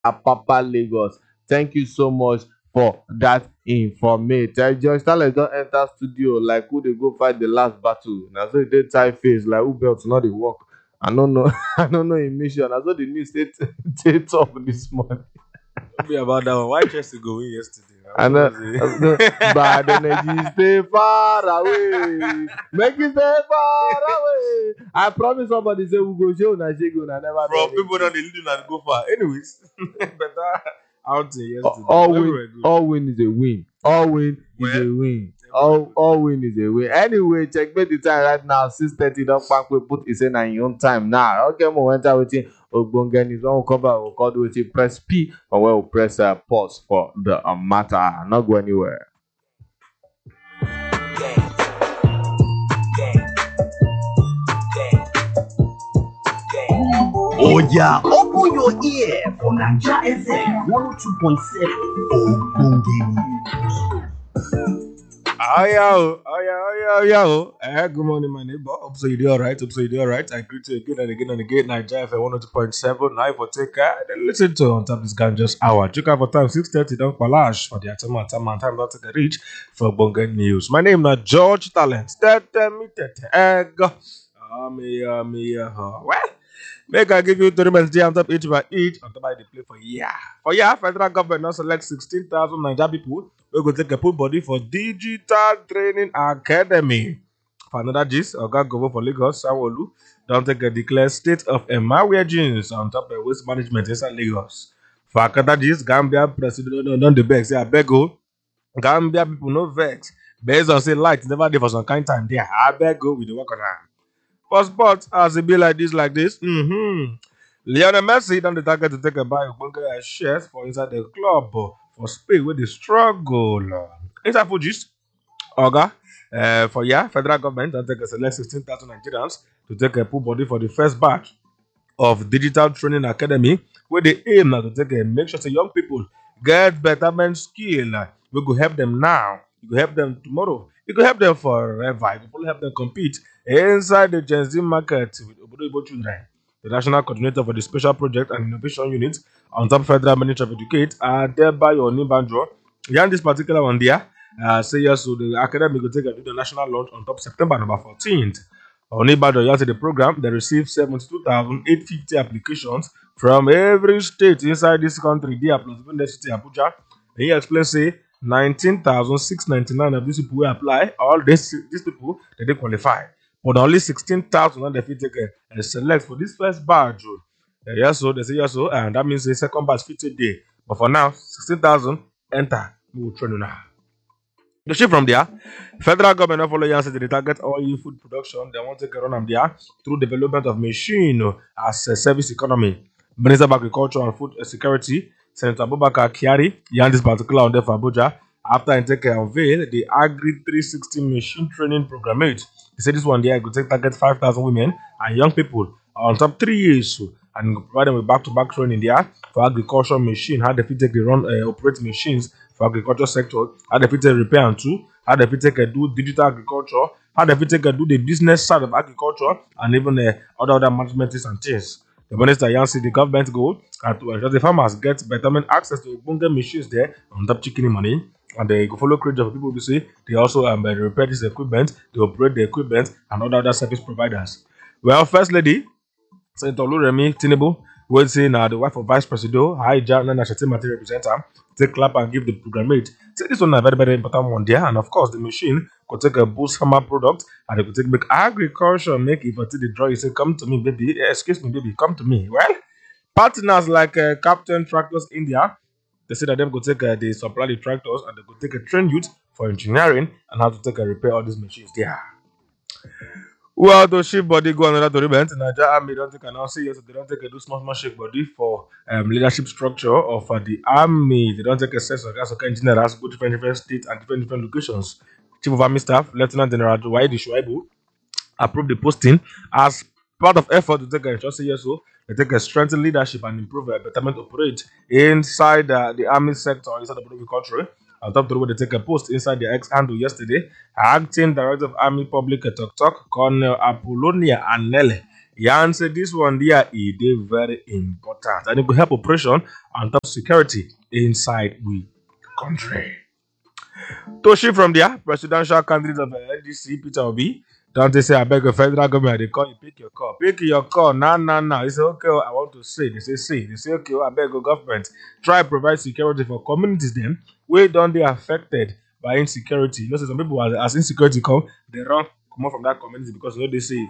Apapa, Lagos. Thank you so much for that information. Joyce Talent don enter studio like who dey go fight the last battle. Na so e dey tie face like who belt no dey work. I no know. I no know im mission. Na so the news take talk this morning. Don't be about that one. Why Chelsea go win yesterday? I know. Bad energy stay far away. Make it stay far away. I promise somebody say we go show una shege una never From do people that they lead and go far. Anyways, better outing yesterday. all win is a win. All win is a win. All win is a win. Anyway, checkmate the time right now. 6:30 don kpankpe put e say na im own time now. Okay, mo enter wetin ogbonge news. When we come back, we call wetin press P or when we press pause for the matter. Not go anywhere. Oh yeah, open your ear for Naija FM 102.7 Ogbonge News. Good morning, my neighbor. Hope so you do alright. I greet you again and again and again. Nigeria FM 102.7. Now for take care. Then listen to on top this guy just hour. Check out for time 6:30. Don't palash for the time not take a reach for Bonga News. My name is George Talent. Well, make I give you 3 minutes on top each by each on top by the play for yeah. For yeah, federal government now select 16,000 Naija people. We go take a full body for Digital Training Academy. For another gist, Oga Govo for Lagos, Sanwo-Olu don't take a declare state of emergency on top of waste management inside Lagos. For another gist, Gambia president don't the beg say I beg go. Gambia people no vex. Based on say light never there for some kind time there. I beg go with the work on hand. For sports, as it be like this. Lionel Messi done the target to take a buy of shares for inside the club for Spain with the struggle. Inside Fujis, Oga, for federal government and take a select 16,000 Nigerians to take a full body for the first batch of Digital Training Academy, where they aim now to take a make sure the young people get betterment skill. We go help them now. You go help them tomorrow. You go help them forever. You go help them compete inside the Gen Z market with Obodo children. The National Coordinator for the Special Project and Innovation Unit on top Federal Ministry of Education, thereby Onibanjo. Yeah, this particular one there, say yes, so the academy will take the national launch on top September number 14th. Onibanjo, you the program, they received 72,850 applications from every state inside this country, there plus the city Abuja. And he explains, say, 19,699 of these people will apply. All these people, they didn't qualify. But only 16,000 on the fit take a select for this first batch. Yes, so they say yes, so, and that means the second batch fit today. But for now, 16,000 enter. We will train now. The shift from there, federal government follow you say they target oil food production. They want to run them there through development of machine as a service economy. Minister of Agriculture and Food Security, Senator Abubakar Kyari, yarn this particular on there for Abuja after he take unveil the Agri 360 machine training program. He said this one there could take target 5,000 women and young people on top 3 years and provide them with back-to-back training there for agriculture machine, how they fit take run operate machines for agriculture sector, how they fit take repair and tool, how they fit take do digital agriculture, how they fit take do the business side of agriculture and even other management and things. The minister Yancy the government goal to ensure the farmers get betterment access to bunga machines there on top chicken money. And they go follow creative of people to say they also repair this equipment, they operate the equipment and other service providers. Well, First Lady Senator Oluremi Tinubu will say now the wife of Vice President Haija Nana Shettima representative take clap and give the program aid. Say this one a very, very important one there, and of course the machine could take a boost farmer product and they could take make agriculture make if I take the draw. You say, come to me, baby, excuse me, baby, come to me. Well, partners like Captain Tractors India, they say that them could take they supply the tractors and they could take a train youth for engineering and how to take a repair all these machines there. Well, to shift body go another to event. Nigeria Army don't take an say yes, they don't take a do small shake body for leadership structure of the army. They don't take a sense of gas engineers go different states and different locations. Chief of Army Staff, Lieutenant General Waidi Shuaibu, approved the posting as part of effort to take a just say yes, so they take a strengthen leadership and improve betterment operate inside the army sector inside the country. On top of the way, they take a post inside the X handle yesterday. Acting Director of Army Public Talk Colonel Apollonia Anele. Yan said this one there is very important and it will help operation and top security inside the country. To shift from there, presidential candidate of NDC, Peter Obi, don't they say, I beg a federal government, they call you, pick your call. Pick your call, nah. They say, okay, I want to say. They say, okay, I beg a government, try provide security for communities then, where don't they affected by insecurity. You know, so some people, as insecurity come, they run, come out from that community because you know, they say,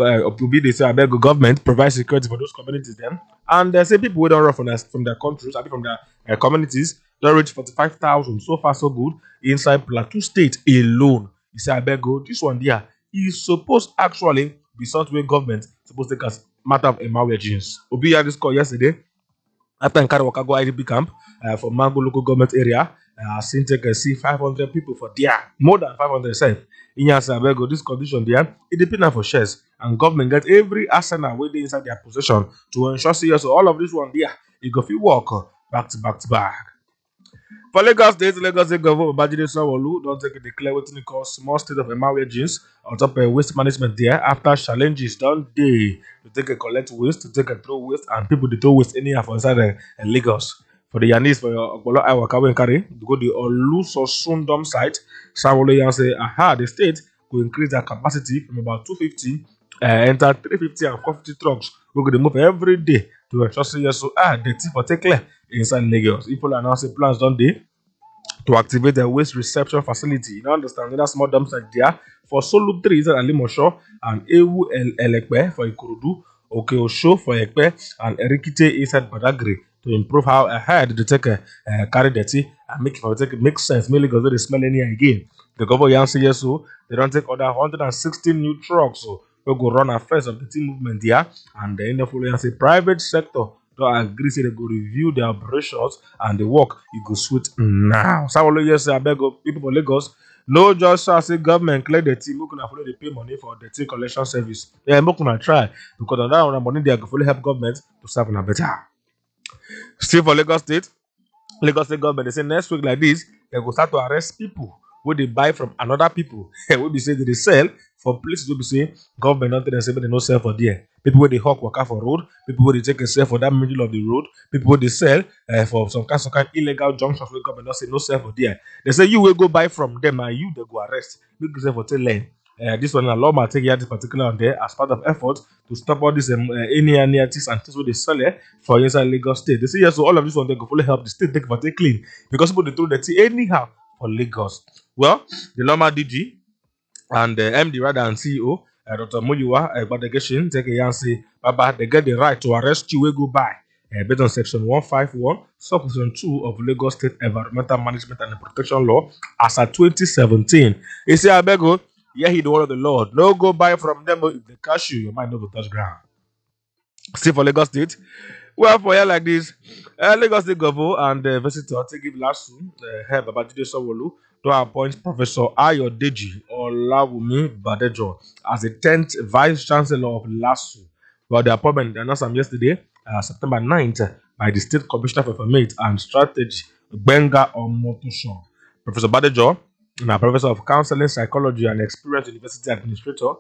they say, I beg a government, provide security for those communities then. And they say people who don't run from their countries, I mean from their communities, don't reach 45,000. So far, so good. Inside Plateau State alone. You say, I beg go, this one there is supposed actually be something where government supposed to take as matter of emergencies. Obi had this call yesterday after Nkari Wakago IDP camp for Mango local government area. Seen take see 500 people for there, more than 500 self. In Yasabego, this condition there, it depends for shares, and government get every arsenal where they inside their possession to ensure so all of this one there, it go fit work back to back. For Lagos State Governor Babajide Sanwo-Olu don't take a declare what they call small state of emergency on top of waste management there after challenges done day to take a collect waste, to take a throw waste, and people they throw waste anyhow for inside Lagos. For the Yanis for your Ogbolo Iwakawe Nkari, to go the Olusosun dump site, Sanwo-Olu say, the state will increase their capacity from about 250 enter 350 and 450 trucks. We're going to move every day to ensure dirty for take clear inside Lagos. People announce plans done day to activate the waste reception facility. You know, understand that small dump site there for Solu 3 and Limosho and Ewu Elekpe for Ikorodu, Okeosho for Ekpe and Erikite inside Badagry to improve how ahead they take carry dirty and make sense. Mainly because they smell any again. The government answer yes, so they don't take other 116 new trucks. So we go run affairs of the team movement here, and then the following say private sector don't agree, say they go review their operations and the work you go sweet now. Sanwo-Olu yes, I beg people for Lagos. No just say government clear the team, we can follow they pay money for the team collection service. Yeah, we can try because on that money they can fully help government to serve on a better. Still for Lagos State government, they say next week like this, they go start to arrest people where they buy from another people. We be say they sell for places where we say government don't tell them say they no sell for there. People where they hawk worker for road, people where they take a sell for that middle of the road, people where they sell for some kind illegal junctions where government don't say no sell for there. They say you will go buy from them and you they go arrest. Make you sell for tell lane. This one law might take this particular on there as part of effort to stop all these any artists and things where they sell for inside Lagos State. They say yes, so all of this one they go fully help the state take for take clean because people they throw the tea anyhow for Lagos. Well, the Loma DG and the MD rather and CEO, Dr. Muyiwa Gbadegeshin, take a and say, Baba, they get the right to arrest you, we go by. Based on section 151, subsection 2 of Lagos State Environmental Management and Protection Law as at 2017. He say, I beg you, yeah, he the word of the Lord. No go buy from them if they catch you, you might not go touch ground. Still for Lagos State. Well, for here like this, Lagos State Governor and visitor take give last soon, Babajide Sanwo-Olu to appoint Professor Ayodeji Olawumi Badejo as the 10th Vice Chancellor of LASU. Well, the appointment announced yesterday, September 9th, by the State Commissioner for Information and Strategy, Benga Omotosho. Professor Badejo, a professor of counseling, psychology, and experienced university administrator,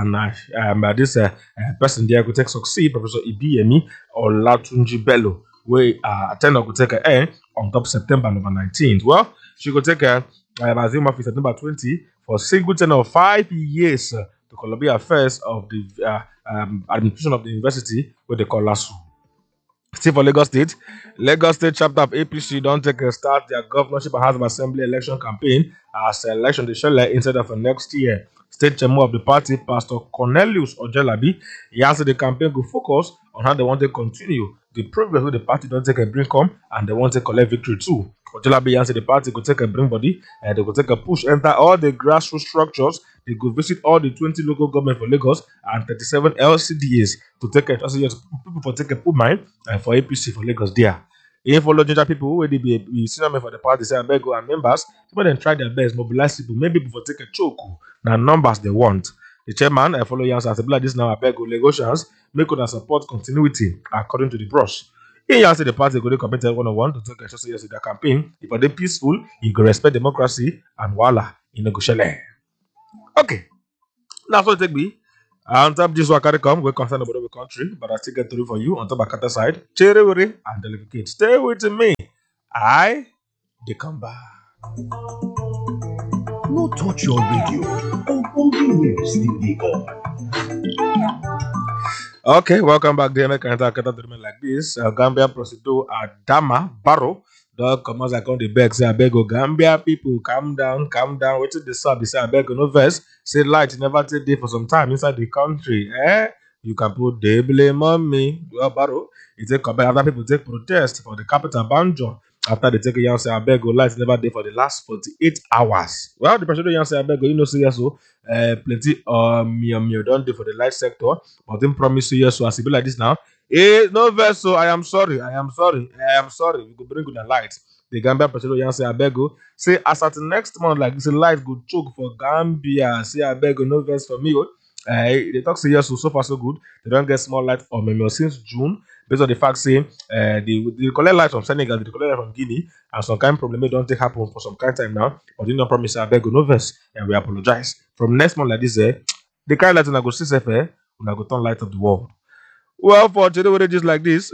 and this person there could take succeed, Professor Ibiyemi Olatunji Bello, we attend could take a on top September 19th. Well, she could take a Mazim office September 20 for a single tenure of 5 years to Columbia Affairs of the administration of the university, where they call LASU. Still for Lagos State chapter of APC don't take a start their governorship and House of Assembly election campaign as election the shell instead of next year. State chairman of the party, Pastor Cornelius Ojelabi, he answered the campaign will focus on how they want to continue the progress with the party don't take a bring come and they want to collect victory too. Ojelabi answered the party could take a bring body and they could take a push enter all the grassroots structures. They could visit all the 20 local government for Lagos and 37 LCDAs to take a people for take a put mind and for APC for Lagos there. If follow ginger people where they be senior for the party, say and beg and members, people then try their best, mobilize people, maybe people take a choke. Now numbers they want. The chairman, I follow Yans as a this now I beg Lagosians, make us support continuity according to the brush. In Yans the party go to committed 101 to take a short serious in their campaign. If they peaceful, you go respect democracy and voila in negotiation. Okay. Now so take me On top this Wakari come, we concern about the country, but I still get through for you on top of Akata side. Cherry and Delicate. Stay with me. They come back. No touch your radio. Ogbonge news still dey on. Okay, welcome back. The American Akata like this. Gambia prosecutor Adama Barrow. Dog come as I come the back. Say I beg Gambia people, calm down, calm down. Wait till the sub. Say I beg no verse. Say light never take day for some time inside the country. You can put the blame on me. Well, Barrow. It take other people take protest for the capital Banjo. After they take a young say I beg light never day for the last 48 hours. Well, the president young say I beg you know serious so plenty me don't do for the light sector, but then promise you yes so as it be like this now. No verse, so I am sorry. We go bring good light. The Gambia president young say I beg you. Say as at next month like this light go choke for Gambia. Say I beg you no verse for me. They talk say yes so far so good. They don't get small light on me since June. Based on the fact saying they collect light from Senegal, they collect light from Guinea, and some kind of problem don't take happen for some kind of time now. But you not promise I beg no verse, and we apologize. From next month like this, the kind of light go see go turn light of the world. Well, for today, just like this,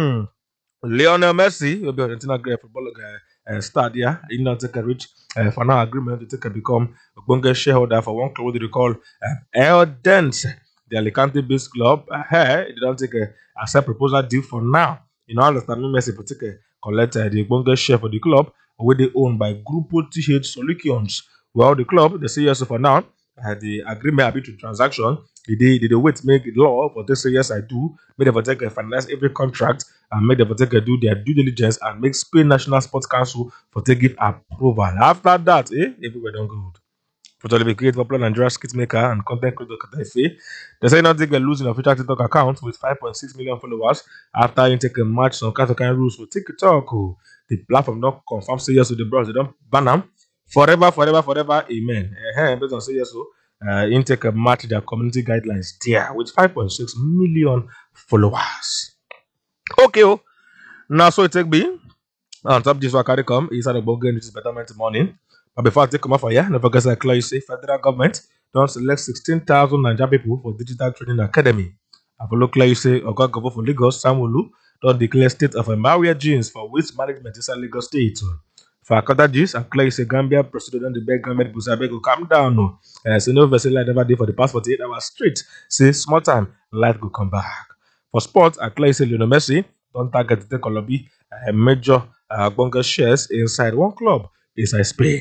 Lionel Messi will be Argentina great footballer start here. He not take a rich final agreement to take a become a bunga shareholder for one club they call Eldense, the Alicante-based club. They don't take a accept proposal deal for now. You know, understand Messi for take a collect the bunga share for the club, where they owned by Grupo TH Solutions. Well, the club they say yes for now. The agreement happy to transaction. Did they wait make it law for this? Say yes, I do. Make them take a finance every contract and make them take a do their due diligence and make Spain National Sports Council for take give approval. After that, everywhere don't good. For the create popular Nigerian skit maker and content creator Katafe, they say not take a losing official TikTok account with 5.6 million followers after you take a match some kind of rules for TikTok. The platform not confirm say yes to the bros. They don't ban them. Forever, amen. Based on say yes, so Intake match their community guidelines there with 5.6 million followers. Okay, now so it take be on top this carry come inside the Bogan this betterment morning. But before I take come off for never forget I clear you say federal government don't select 16,000 Nigerian people for digital training academy. I will look like you say Oga Governor for Lagos Samulu don't declare state of Maria Jeans for waste management inside Lagos State. For Akota G's, I clear say Gambia president the beg government Busabe go calm down. No, so no vessel light never did for the past 48 hours straight. Say small time light go come back. For sports, I clear say Lionel Messi don't target to take a lobby major bunker shares inside one club inside Spain.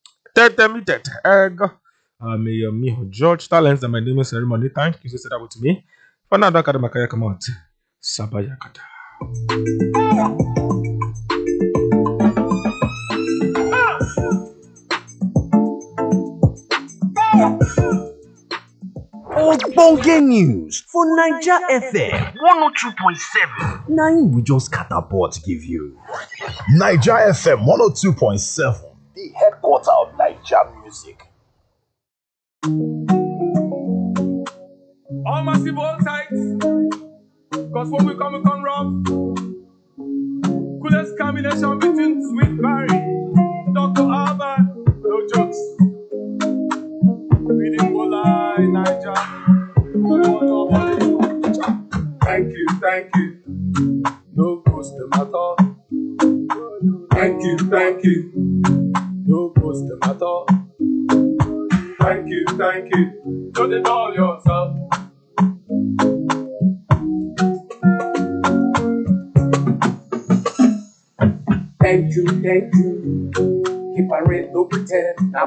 Me George Talents and my name is ceremony. Thank you for that with me. For now, don't carry my career come out. Sabayakata. Ogbonge news for Naija FM 102.7. Na im we just catapult give you. Naija FM 102.7, the headquarter of Naija music. All massive hold tight, cause when we come rough. Coolest combination between Sweet Barry, Dr. Alba, no jokes. Reading Bola in Naija. Thank you. No ghost them at all. Thank you. No ghost them at all. Thank you. Don't it all yourself. Thank you. Keep my rent, no pretend. Now